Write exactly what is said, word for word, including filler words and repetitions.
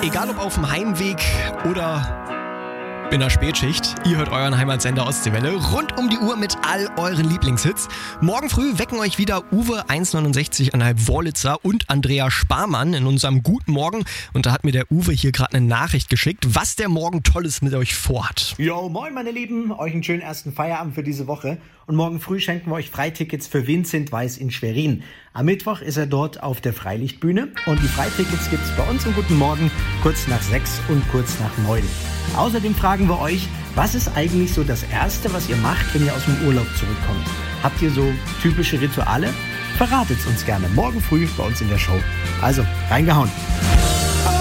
Egal ob auf dem Heimweg oder in der Spätschicht, ihr hört euren Heimatsender Ostseewelle rund um die Uhr mit all euren Lieblingshits. Morgen früh wecken euch wieder Uwe eins neunundsechzig Komma fünf Wollitzer und Andrea Sparmann in unserem Guten Morgen. Und da hat mir der Uwe hier gerade eine Nachricht geschickt, was der morgen Tolles mit euch vorhat. Jo, moin meine Lieben, euch einen schönen ersten Feierabend für diese Woche. Und morgen früh schenken wir euch Freitickets für Vincent Weiss in Schwerin. Am Mittwoch ist er dort auf der Freilichtbühne und die Freitickets gibt's bei uns im Guten Morgen kurz nach sechs und kurz nach neun. Außerdem fragen wir euch, was ist eigentlich so das Erste, was ihr macht, wenn ihr aus dem Urlaub zurückkommt? Habt ihr so typische Rituale? Verratet's uns gerne morgen früh bei uns in der Show. Also, reingehauen!